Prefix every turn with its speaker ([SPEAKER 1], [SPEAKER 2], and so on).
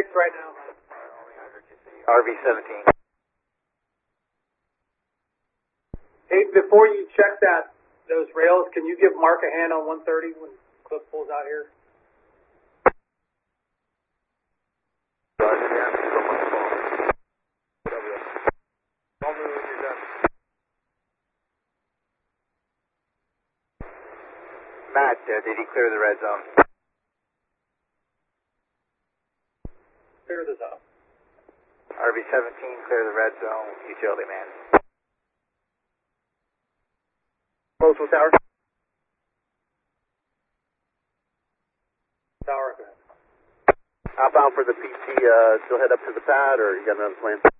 [SPEAKER 1] 6 right now.
[SPEAKER 2] RV-17.
[SPEAKER 1] Hey, before you check those rails, can you give Mark a hand on 130 when Cliff pulls out here?
[SPEAKER 2] Matt, did he clear the red zone?
[SPEAKER 1] Clear the zone.
[SPEAKER 2] RV-17, clear the red zone. Utility man.
[SPEAKER 1] Postal tower. Tower.
[SPEAKER 3] Outbound for the PT, still head up to the pad, or you got another plan?